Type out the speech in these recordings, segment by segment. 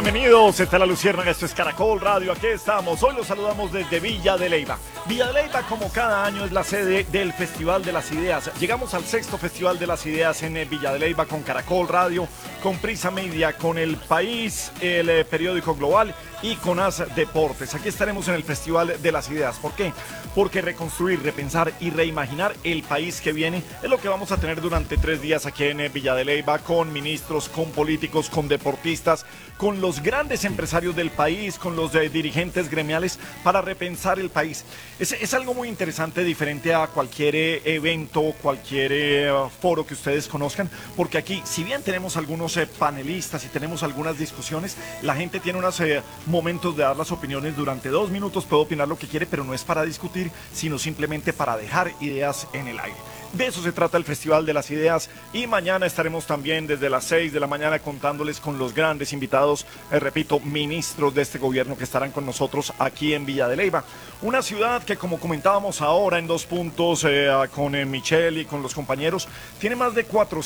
bienvenidos. Esta es La Luciérnaga, esto es Caracol Radio, aquí estamos. Hoy los saludamos desde Villa de Leyva. Villa de Leyva, como cada año, es la sede del Festival de las Ideas. Llegamos al 6º Festival de las Ideas en Villa de Leyva con Caracol Radio, con Prisa Media, con El País, el periódico Global y con AS Deportes. Aquí estaremos en el Festival de las Ideas. ¿Por qué? Porque reconstruir, repensar y reimaginar el país que viene es lo que vamos a tener durante 3 días aquí en Villa de Leyva, con ministros, con políticos, con deportistas, con los grandes empresarios del país, con los dirigentes gremiales, para repensar el país. Es algo muy interesante, diferente a cualquier evento, cualquier foro que ustedes conozcan, porque aquí, si bien tenemos algunos panelistas y tenemos algunas discusiones, la gente tiene unos momentos de dar las opiniones. Durante 2 minutos puede opinar lo que quiere, pero no es para discutir, sino simplemente para dejar ideas en el aire. De eso se trata el Festival de las Ideas, y mañana estaremos también desde las 6 de la mañana contándoles con los grandes invitados, repito, ministros de este gobierno que estarán con nosotros aquí en Villa de Leyva. Una ciudad que, como comentábamos ahora en 2 puntos con Michelle y con los compañeros, tiene más de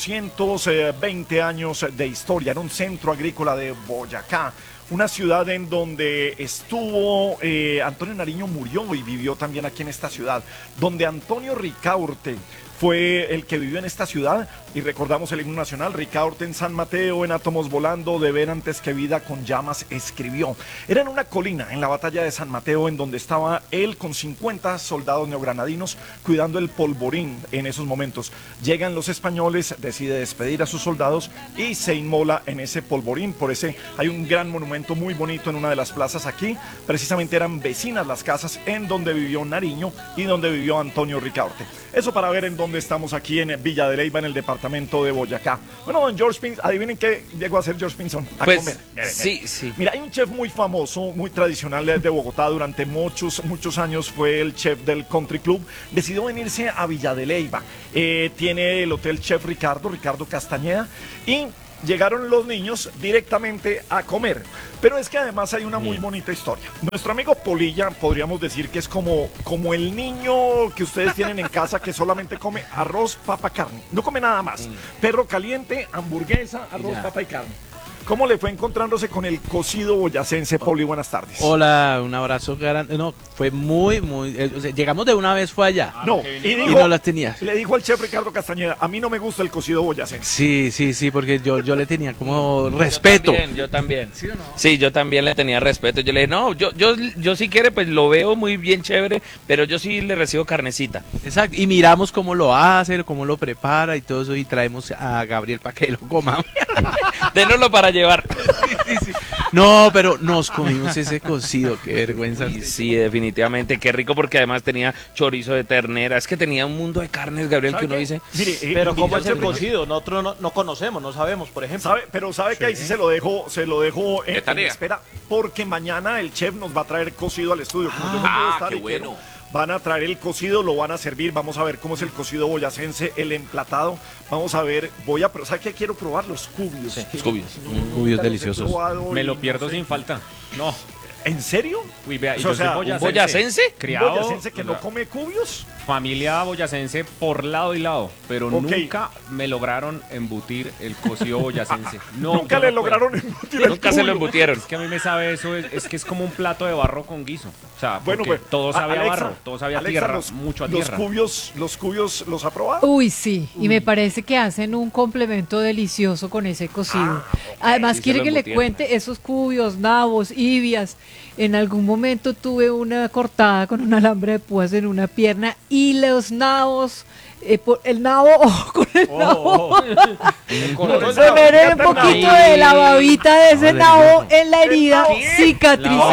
420 años de historia. Era un centro agrícola de Boyacá. Una ciudad en donde estuvo, Antonio Nariño murió y vivió también aquí en esta ciudad, donde Antonio Ricaurte fue el que vivió en esta ciudad, y recordamos el himno nacional. Ricaurte en San Mateo, en átomos volando, de ver antes que vida con llamas escribió. Era en una colina, en la batalla de San Mateo, en donde estaba él con 50 soldados neogranadinos cuidando el polvorín en esos momentos. Llegan los españoles, decide despedir a sus soldados y se inmola en ese polvorín. Por ese hay un gran monumento muy bonito en una de las plazas aquí. Precisamente eran vecinas las casas en donde vivió Nariño y donde vivió Antonio Ricaurte. Eso para ver en dónde estamos aquí en Villa de Leyva, en el departamento de Boyacá. Bueno, don George Pinson, adivinen qué llegó a hacer George Pinson a comer. Sí, sí. Mira, hay un chef muy famoso, muy tradicional de Bogotá. Durante muchos años fue el chef del Country Club. Decidió venirse a Villa de Leyva. Tiene el Hotel Chef Ricardo Castañeda, y llegaron los niños directamente a comer. Pero es que además hay una muy bonita historia. Nuestro amigo Polilla, podríamos decir que es como el niño que ustedes tienen en casa, que solamente come arroz, papa, carne. No come nada más. Perro caliente, hamburguesa, arroz, papa y carne. ¿Cómo le fue encontrándose con el cocido boyacense, Poli? Buenas tardes. Hola, un abrazo grande. No, fue muy, o sea, llegamos de una vez, fue allá. No, y no las tenías. Le dijo al chef Ricardo Castañeda: a mí no me gusta el cocido boyacense. Sí, porque yo le tenía como respeto. Yo también. ¿Sí o no? Sí, yo también le tenía respeto. Yo le dije, no, yo si quiere, pues lo veo muy bien, chévere, pero yo sí le recibo carnecita. Exacto, y miramos cómo lo hace, cómo lo prepara y todo eso, y traemos a Gabriel para que lo comamos. Dénoslo para llevar. Sí. No, pero nos comimos ese cocido, qué vergüenza. Sí, definitivamente, qué rico, porque además tenía chorizo de ternera. Es que tenía un mundo de carnes, Gabriel, que uno dice. Mire, pero ¿cómo es el cocido? Nosotros no conocemos, no sabemos, por ejemplo. ¿Sabe que ahí sí se lo dejo en espera? Porque mañana el chef nos va a traer cocido al estudio. Como yo no puedo estar, qué y bueno. Van a traer el cocido, lo van a servir. Vamos a ver cómo es el cocido boyacense, el emplatado. Vamos a ver, ¿sabe qué? Quiero probar los cubios. Sí, los cubios. Cubios deliciosos. Me lo pierdo sin falta. No. ¿En serio? Uy, vea, O sea, yo soy ¿un boyacense? Criado, ¿Boyacense que no come cubios? familia boyacense por lado y lado, pero nunca me lograron embutir el cocido boyacense. No, nunca yo le no puedo. lograron embutir el Nunca se lo cubio. embutieron. Es que a mí me sabe eso, es que es como un plato de barro con guiso. O sea, Bueno, porque pues, todo sabe a Alexa, barro, todo sabe a Alexa, tierra, mucho a tierra. ¿Los cubios los ha probado? Uy, sí, y me parece que hacen un complemento delicioso con ese cocido. Además, sí, quiere se lo que le embutieron. cuente esos cubios, nabos, ibias. En algún momento tuve una cortada con un alambre de púas en una pierna, y los nabos, el nabo, con el nabo. Se me ve un poquito de la babita de ese nabo en la herida, cicatriza.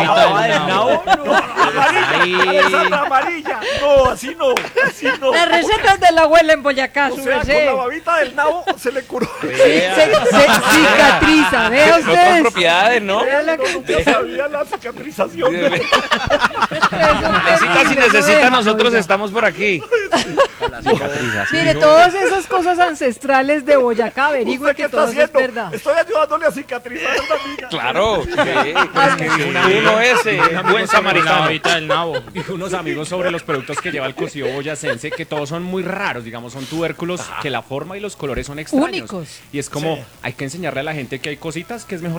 Esa es la amarilla. No, así no. Las recetas de la abuela en Boyacá, O su sea, con merced. la babita del nabo se le curó. Se cicatriza, vea Otras ustedes. propiedades, ¿no? Vea la No, nunca sabía la cicatrización. Necesita, si necesita, nosotros estamos por aquí. Mire, todas esas cosas ancestrales de Boyacá, averigüe ¿Usted qué que está todo eso es haciendo? verdad. Estoy ayudándole a cicatrizar a una amiga. Claro. Uno ese, buen samaritano. Ahorita del nabo. Y unos amigos sobre los productos que lleva el cocido boyacense, que todos son muy raros, digamos, son tubérculos que la forma y los colores son extraños. Únicos. Y es como, hay que enseñarle a la gente que hay cocitas que es mejor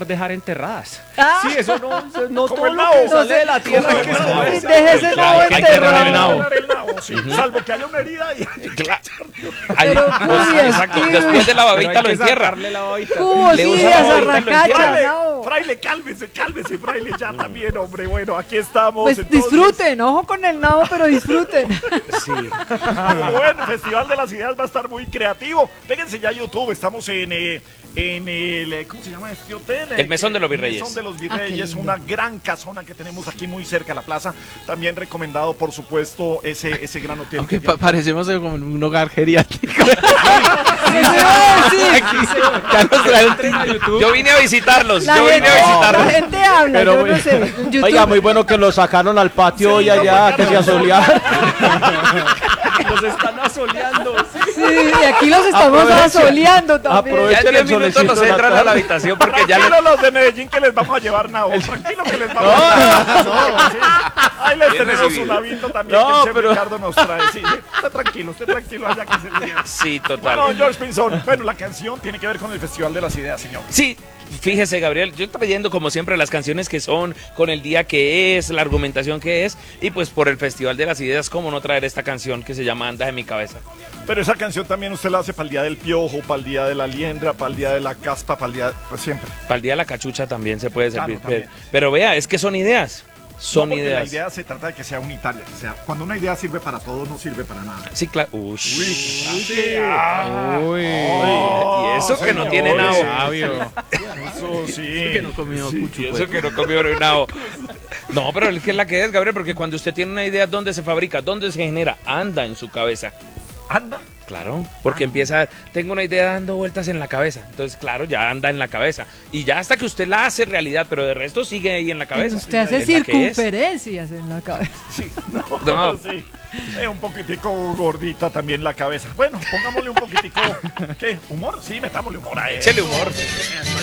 dejar enterradas. Ah. Sí, eso no Como todo el lo nabo. que sale de la tierra hay que Como el nabo. comerse. Deje ese nabo hay que enterrar el nabo. El nabo, sí. Salvo que haya una herida y Ahí- Pero, Cubias, exacto, sí. después de la Pero babita hay lo que entierra. sacarle la babita. Cubos, Le usa ideas, la bolita, lo arracacha, Fraile, nabo. fraile, cálmese, fraile, ya también, hombre. Bueno, aquí estamos. Pues entonces. disfruten, ojo con el nabo, pero disfruten. Bueno, Festival de las Ideas va a estar muy creativo. Péguense ya a YouTube, estamos en el, ¿cómo se llama este hotel? El Mesón de los Virreyes. El Mesón de los Ah, qué Virreyes, lindo. una gran casona que tenemos aquí muy cerca de la plaza. También recomendado, por supuesto, ese gran hotel. Aunque que ya- parecemos como en un hogar geriátrico. ¿Qué se va a decir? Ya nos traen- Entren a YouTube. Yo vine a visitarlos, La yo vine a gente, la visitarlos. gente habla, Pero yo muy- no sé. En YouTube. Oiga, muy bueno que lo sacaron al patio y allá, que se asolearon. Los están asoleando. Sí, y aquí los estamos Aprovechen. asoleando también. Aprovechen. Ya en 10 el minutos solecito nos en la entran a tarde. la habitación porque ya Tranquilo los de Medellín que les vamos a llevar nabo. Tranquilo que les vamos a llevar. No, sí. Ahí les Bien tenemos recibido. un navito también No, que el chef pero- Ricardo nos trae. Sí, sí. Esté tranquilo allá que se le Sí, total. Bueno, George Pinzón, bueno, la canción tiene que ver con el Festival de las Ideas, señor. Sí, fíjese, Gabriel, yo trayendo como siempre las canciones que son, con el día que es, la argumentación que es, y pues por el Festival de las Ideas, cómo no traer esta canción que se llama Anda en mi cabeza. Pero esa canción también usted la hace para el día del piojo, para el día de la liendra, para el día de la caspa, para el día, pues siempre. Para el día de la cachucha también se puede Claro, servir. también. Pero vea, es que son ideas. Son No, porque ideas. La idea se trata de que sea unitaria, que sea, cuando una idea sirve para todo, no sirve para nada. Sí, claro. Uy. Uy. Y eso que no tiene nabo. Eso sí. que no comió cucho, Y eso pues. que no comió nabo. No, pero es que es la que es, Gabriel, porque cuando usted tiene una idea, ¿dónde se fabrica? ¿Dónde se genera? Anda en su cabeza. Anda. Claro, porque empieza, tengo una idea dando vueltas en la cabeza. Entonces, claro, ya anda en la cabeza. Y ya hasta que usted la hace realidad, pero de resto sigue ahí en la cabeza. Usted hace Es la que es. circunferencias en la cabeza. Sí, No. sí. Un poquitico gordita también la cabeza. Bueno, pongámosle un poquitico, ¿qué? ¿Humor? Sí, metámosle humor a él. Échele humor.